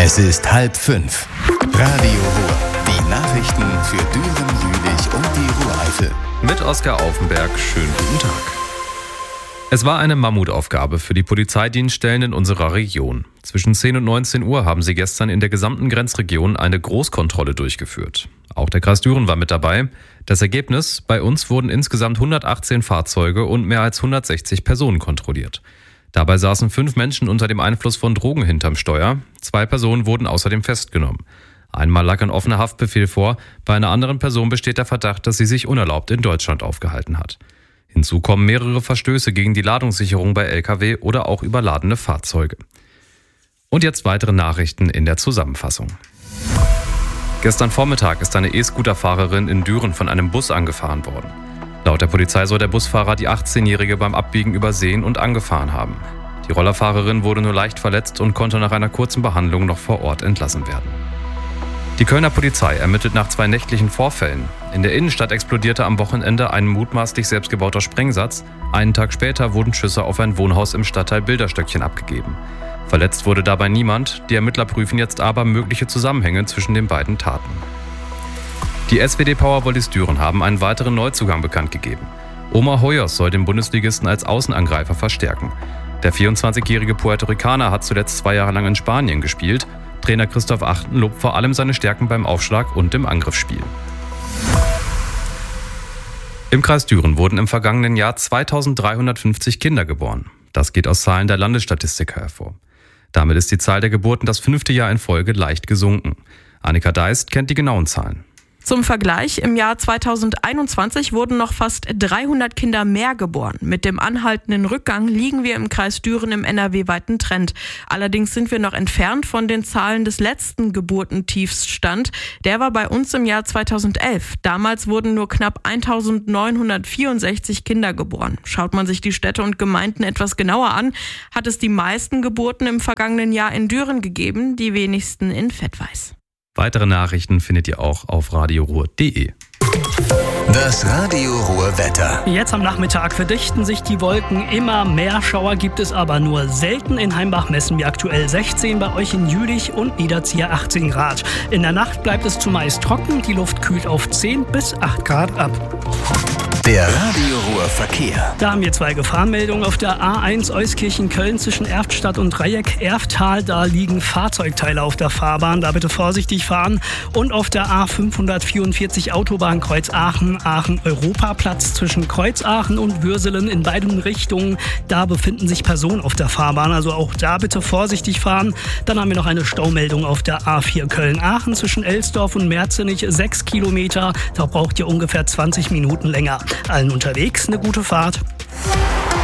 Es ist 4:30. Radio Ruhr. Die Nachrichten für Düren, Jülich und die Ruhr-Eifel. Mit Oskar Aufenberg. Schönen guten Tag. Es war eine Mammutaufgabe für die Polizeidienststellen in unserer Region. Zwischen 10 und 19 Uhr haben sie gestern in der gesamten Grenzregion eine Großkontrolle durchgeführt. Auch der Kreis Düren war mit dabei. Das Ergebnis: Bei uns wurden insgesamt 118 Fahrzeuge und mehr als 160 Personen kontrolliert. Dabei saßen 5 Menschen unter dem Einfluss von Drogen hinterm Steuer. 2 Personen wurden außerdem festgenommen. Einmal lag ein offener Haftbefehl vor. Bei einer anderen Person besteht der Verdacht, dass sie sich unerlaubt in Deutschland aufgehalten hat. Hinzu kommen mehrere Verstöße gegen die Ladungssicherung bei Lkw oder auch überladene Fahrzeuge. Und jetzt weitere Nachrichten in der Zusammenfassung. Gestern Vormittag ist eine E-Scooter-Fahrerin in Düren von einem Bus angefahren worden. Laut der Polizei soll der Busfahrer die 18-Jährige beim Abbiegen übersehen und angefahren haben. Die Rollerfahrerin wurde nur leicht verletzt und konnte nach einer kurzen Behandlung noch vor Ort entlassen werden. Die Kölner Polizei ermittelt nach 2 nächtlichen Vorfällen. In der Innenstadt explodierte am Wochenende ein mutmaßlich selbstgebauter Sprengsatz. Einen Tag später wurden Schüsse auf ein Wohnhaus im Stadtteil Bilderstöckchen abgegeben. Verletzt wurde dabei niemand. Die Ermittler prüfen jetzt aber mögliche Zusammenhänge zwischen den beiden Taten. Die SWD Powervolleys Düren haben einen weiteren Neuzugang bekannt gegeben. Omar Hoyos soll den Bundesligisten als Außenangreifer verstärken. Der 24-jährige Puerto Ricaner hat zuletzt 2 Jahre lang in Spanien gespielt. Trainer Christoph Achten lobt vor allem seine Stärken beim Aufschlag und im Angriffsspiel. Im Kreis Düren wurden im vergangenen Jahr 2350 Kinder geboren. Das geht aus Zahlen der Landesstatistiker hervor. Damit ist die Zahl der Geburten das 5. Jahr in Folge leicht gesunken. Annika Deist kennt die genauen Zahlen. Zum Vergleich, im Jahr 2021 wurden noch fast 300 Kinder mehr geboren. Mit dem anhaltenden Rückgang liegen wir im Kreis Düren im NRW-weiten Trend. Allerdings sind wir noch entfernt von den Zahlen des letzten Geburtentiefsstand. Der war bei uns im Jahr 2011. Damals wurden nur knapp 1964 Kinder geboren. Schaut man sich die Städte und Gemeinden etwas genauer an, hat es die meisten Geburten im vergangenen Jahr in Düren gegeben, die wenigsten in Vettweiß. Weitere Nachrichten findet ihr auch auf radioruhr.de. Das Radio Ruhr Wetter. Jetzt am Nachmittag verdichten sich die Wolken immer mehr. Schauer gibt es aber nur selten. In Heimbach messen wir aktuell 16, bei euch in Jülich und Niederzieher 18 Grad. In der Nacht bleibt es zumeist trocken. Die Luft kühlt auf 10 bis 8 Grad ab. Der Radio Ruhr Verkehr. Da haben wir 2 Gefahrenmeldungen auf der A1 Euskirchen-Köln zwischen Erftstadt und Dreieck-Erftal. Da liegen Fahrzeugteile auf der Fahrbahn, da bitte vorsichtig fahren. Und auf der A544 Autobahn Kreuz-Aachen, Aachen-Europaplatz zwischen Kreuz-Aachen und Würselen in beiden Richtungen. Da befinden sich Personen auf der Fahrbahn, also auch da bitte vorsichtig fahren. Dann haben wir noch eine Staumeldung auf der A4 Köln-Aachen zwischen Elsdorf und Merzenich, 6 Kilometer. Da braucht ihr ungefähr 20 Minuten länger. Allen unterwegs eine gute Fahrt.